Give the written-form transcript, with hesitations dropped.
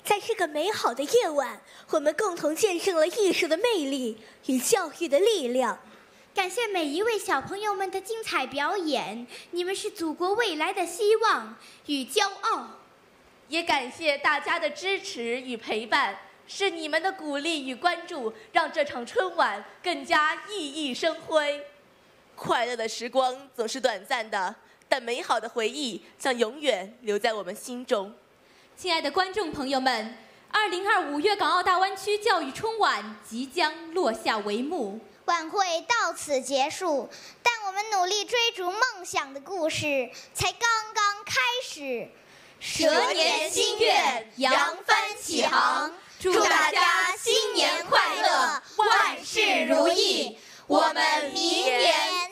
在这个美好的夜晚，我们共同见证了艺术的魅力与教育的力量。 感谢每一位小朋友们的精彩表演，你们是祖国未来的希望与骄傲。 也感谢大家的支持与陪伴，是你们的鼓励与关注，让这场春晚更加熠熠生辉。 快乐的时光总是短暂的，但美好的回忆将永远留在我们心中。 亲爱的观众朋友们，2025粤港澳大湾区教育春晚即将落下帷幕， 晚会到此结束，但我们努力追逐梦想的故事才刚刚开始。 蛇年新月，扬帆起航，祝大家新年快乐，万事如意。我们明年